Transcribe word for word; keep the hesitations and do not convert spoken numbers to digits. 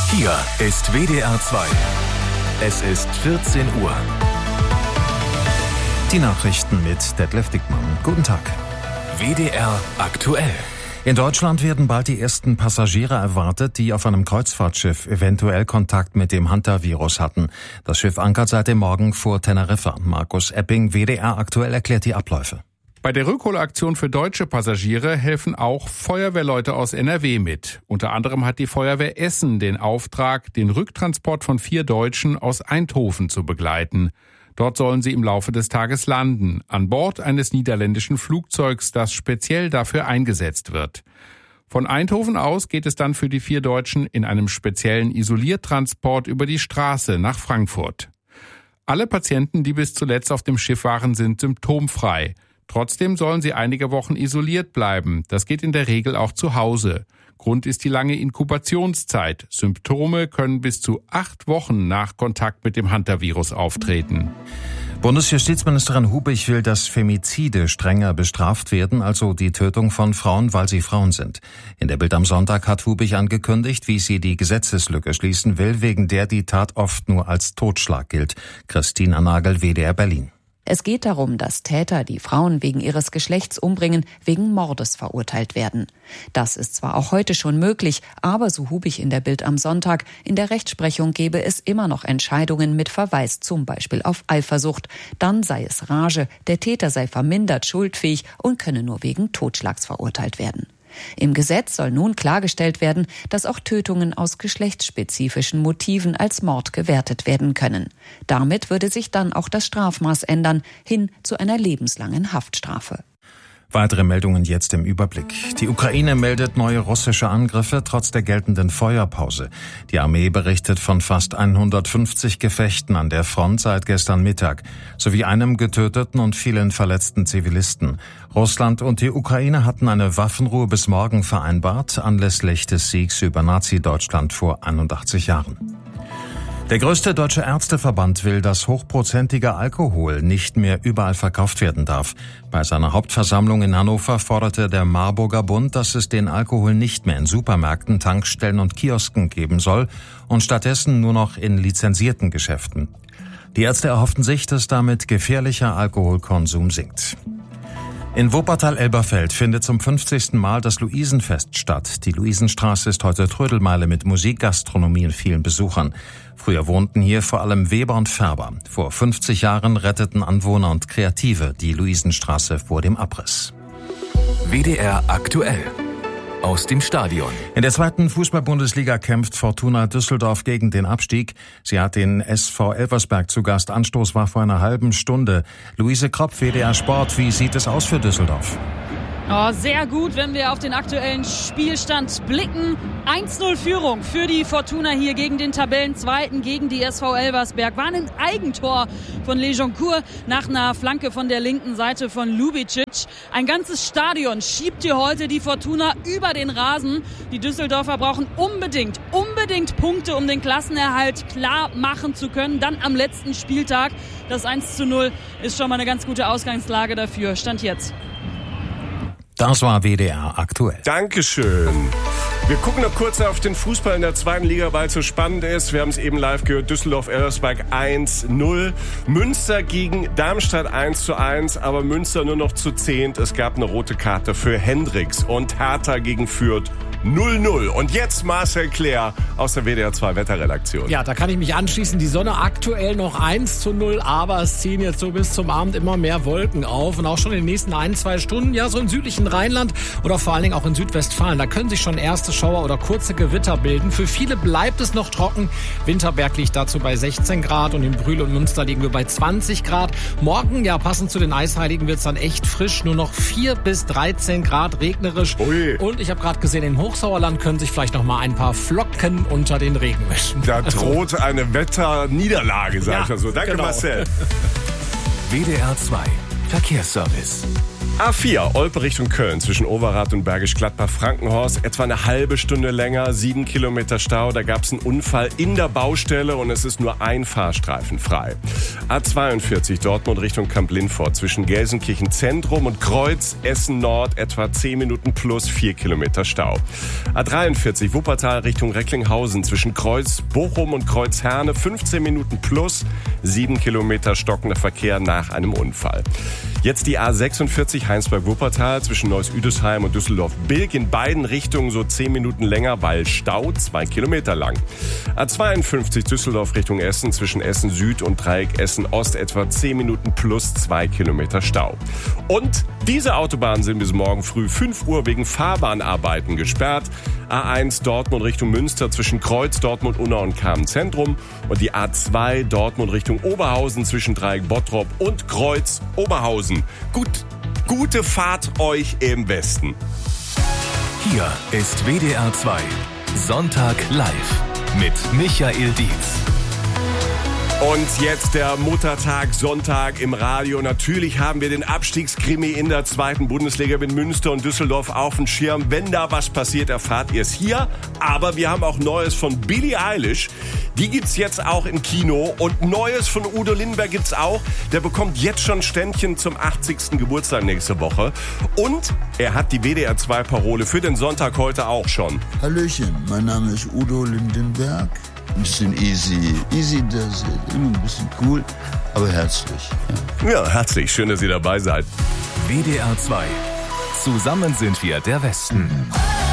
Hier ist W D R zwei. Es ist vierzehn Uhr. Die Nachrichten mit Detlef Dickmann. Guten Tag. W D R aktuell. In Deutschland werden bald die ersten Passagiere erwartet, die auf einem Kreuzfahrtschiff eventuell Kontakt mit dem Hantavirus hatten. Das Schiff ankert seit dem Morgen vor Teneriffa. Markus Epping, W D R aktuell, erklärt die Abläufe. Bei der Rückholaktion für deutsche Passagiere helfen auch Feuerwehrleute aus N R W mit. Unter anderem hat die Feuerwehr Essen den Auftrag, den Rücktransport von vier Deutschen aus Eindhoven zu begleiten. Dort sollen sie im Laufe des Tages landen, an Bord eines niederländischen Flugzeugs, das speziell dafür eingesetzt wird. Von Eindhoven aus geht es dann für die vier Deutschen in einem speziellen Isoliertransport über die Straße nach Frankfurt. Alle Patienten, die bis zuletzt auf dem Schiff waren, sind symptomfrei. Trotzdem sollen sie einige Wochen isoliert bleiben. Das geht in der Regel auch zu Hause. Grund ist die lange Inkubationszeit. Symptome können bis zu acht Wochen nach Kontakt mit dem Hantavirus auftreten. Bundesjustizministerin Hubich will, dass Femizide strenger bestraft werden, also die Tötung von Frauen, weil sie Frauen sind. In der Bild am Sonntag hat Hubich angekündigt, wie sie die Gesetzeslücke schließen will, wegen der die Tat oft nur als Totschlag gilt. Christina Nagel, W D R Berlin. Es geht darum, dass Täter, die Frauen wegen ihres Geschlechts umbringen, wegen Mordes verurteilt werden. Das ist zwar auch heute schon möglich, aber so Hubich in der Bild am Sonntag, in der Rechtsprechung gebe es immer noch Entscheidungen mit Verweis zum Beispiel auf Eifersucht. Dann sei es Rage, der Täter sei vermindert schuldfähig und könne nur wegen Totschlags verurteilt werden. Im Gesetz soll nun klargestellt werden, dass auch Tötungen aus geschlechtsspezifischen Motiven als Mord gewertet werden können. Damit würde sich dann auch das Strafmaß ändern, hin zu einer lebenslangen Haftstrafe. Weitere Meldungen jetzt im Überblick. Die Ukraine meldet neue russische Angriffe trotz der geltenden Feuerpause. Die Armee berichtet von fast hundertfünfzig Gefechten an der Front seit gestern Mittag, sowie einem getöteten und vielen verletzten Zivilisten. Russland und die Ukraine hatten eine Waffenruhe bis morgen vereinbart, anlässlich des Siegs über Nazi-Deutschland vor einundachtzig Jahren. Der größte deutsche Ärzteverband will, dass hochprozentiger Alkohol nicht mehr überall verkauft werden darf. Bei seiner Hauptversammlung in Hannover forderte der Marburger Bund, dass es den Alkohol nicht mehr in Supermärkten, Tankstellen und Kiosken geben soll und stattdessen nur noch in lizenzierten Geschäften. Die Ärzte erhofften sich, dass damit gefährlicher Alkoholkonsum sinkt. In Wuppertal-Elberfeld findet zum fünfzigsten Mal das Luisenfest statt. Die Luisenstraße ist heute Trödelmeile mit Musik, Gastronomie und vielen Besuchern. Früher wohnten hier vor allem Weber und Färber. Vor fünfzig Jahren retteten Anwohner und Kreative die Luisenstraße vor dem Abriss. W D R aktuell. Aus dem Stadion. In der zweiten Fußball-Bundesliga kämpft Fortuna Düsseldorf gegen den Abstieg. Sie hat den S V Elversberg zu Gast. Anstoß war vor einer halben Stunde. Luise Kropf, W D R Sport. Wie sieht es aus für Düsseldorf? Oh, sehr gut, wenn wir auf den aktuellen Spielstand blicken. eins null Führung für die Fortuna hier gegen den Tabellenzweiten, gegen die S V Elversberg. War ein Eigentor von Lejoncourt nach einer Flanke von der linken Seite von Lubicic. Ein ganzes Stadion schiebt hier heute die Fortuna über den Rasen. Die Düsseldorfer brauchen unbedingt, unbedingt Punkte, um den Klassenerhalt klar machen zu können. Dann am letzten Spieltag. Das eins zu null ist schon mal eine ganz gute Ausgangslage dafür. Stand jetzt. Das war W D R aktuell. Dankeschön. Wir gucken noch kurz auf den Fußball in der zweiten Liga, weil es so spannend ist. Wir haben es eben live gehört. Düsseldorf-Elversberg eins null. Münster gegen Darmstadt eins zu eins. Aber Münster nur noch zu zehnt. Es gab eine rote Karte für Hendricks. Und Hertha gegen Fürth null null. Und jetzt Marcel Claire aus der W D R zwei Wetterredaktion. Ja, da kann ich mich anschließen. Die Sonne aktuell noch eins zu null, aber es ziehen jetzt so bis zum Abend immer mehr Wolken auf. Und auch schon in den nächsten ein, zwei Stunden, ja, so im südlichen Rheinland oder vor allen Dingen auch in Südwestfalen, da können sich schon erste Schauer oder kurze Gewitter bilden. Für viele bleibt es noch trocken. Winterberg liegt dazu bei sechzehn Grad und in Brühl und Münster liegen wir bei zwanzig Grad. Morgen, ja, passend zu den Eisheiligen, wird es dann echt frisch. Nur noch vier bis dreizehn Grad, regnerisch. Ui. Und ich habe gerade gesehen, in Hochsauerland können sich vielleicht noch mal ein paar Flocken unter den Regen mischen. Da droht eine Wetterniederlage, sag ich ja, mal so. Danke, genau. Marcel. W D R zwei Verkehrsservice. A vier, Olpe Richtung Köln, zwischen Overath und Bergisch Gladbach-Frankenhorst. Etwa eine halbe Stunde länger, sieben Kilometer Stau. Da gab es einen Unfall in der Baustelle und es ist nur ein Fahrstreifen frei. A zweiundvierzig, Dortmund Richtung Kamp-Lindfort, zwischen Gelsenkirchen Zentrum und Kreuz, Essen Nord, etwa zehn Minuten plus vier Kilometer Stau. A dreiundvierzig, Wuppertal Richtung Recklinghausen, zwischen Kreuz, Bochum und Kreuz Herne, fünfzehn Minuten plus sieben Kilometer stockender Verkehr nach einem Unfall. Jetzt die A sechsundvierzig, Heinsberg-Wuppertal, zwischen Neuss-Üdesheim und Düsseldorf-Bilk, in beiden Richtungen so zehn Minuten länger, weil Stau, zwei Kilometer lang. A zweiundfünfzig, Düsseldorf Richtung Essen, zwischen Essen Süd und Dreieck Essen Ost, etwa zehn Minuten plus zwei Kilometer Stau. Und diese Autobahnen sind bis morgen früh fünf Uhr wegen Fahrbahnarbeiten gesperrt. A eins Dortmund Richtung Münster, zwischen Kreuz, Dortmund, Unna und Kamen-Zentrum. Und die A zwei Dortmund Richtung Oberhausen, zwischen Dreieck Bottrop und Kreuz, Oberhausen. Gut, gute Fahrt euch im Westen. Hier ist W D R zwei Sonntag live mit Michael Dietz. Und jetzt der Muttertag Sonntag im Radio. Natürlich haben wir den Abstiegskrimi in der zweiten Bundesliga mit Münster und Düsseldorf auf dem Schirm. Wenn da was passiert, erfahrt ihr es hier. Aber wir haben auch Neues von Billie Eilish. Die gibt's jetzt auch im Kino. Und Neues von Udo Lindenberg gibt's auch. Der bekommt jetzt schon Ständchen zum achtzigsten Geburtstag nächste Woche. Und er hat die W D R zwei Parole für den Sonntag heute auch schon. Hallöchen, mein Name ist Udo Lindenberg. Ein bisschen easy, easy does it, ein bisschen cool, aber herzlich. Ja, ja, herzlich, schön, dass ihr dabei seid. W D R zwei. Zusammen sind wir der Westen.